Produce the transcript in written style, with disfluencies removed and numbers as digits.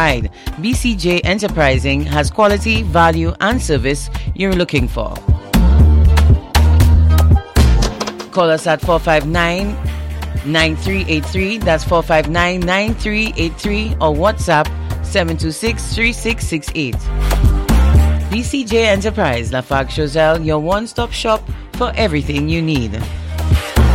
pride. BCJ Enterprising has quality, value, and service you're looking for. Call us at 459-9383. That's 459-9383, or WhatsApp 726-3668. BCJ Enterprise, Lafargue Choiseul, your one-stop shop for everything you need.